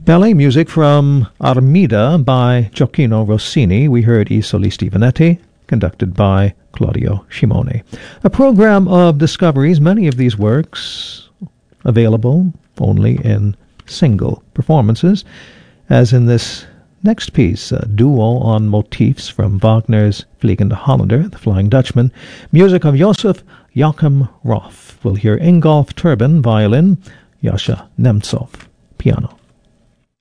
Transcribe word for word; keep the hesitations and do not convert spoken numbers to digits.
Ballet music from Armida by Gioacchino Rossini. We heard I Solisti Veneti, conducted by Claudio Scimone. A program of discoveries, many of these works available only in single performances, as in this next piece, a duo on motifs from Wagner's Fliegende Holländer, The Flying Dutchman, music of Josef Joachim Roth. We'll hear Ingolf Turbin, violin, Yasha Nemtsov, piano.